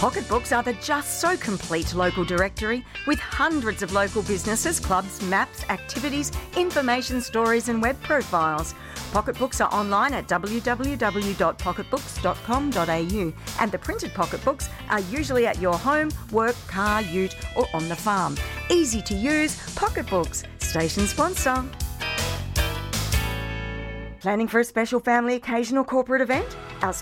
Pocketbooks are the just so complete local directory with hundreds of local businesses, clubs, maps, activities, information stories and web profiles. Pocketbooks are online at www.pocketbooks.com.au and the printed pocketbooks are usually at your home, work, car, ute or on the farm. Easy to use, Pocketbooks, station sponsor. Planning for a special family occasion or corporate event?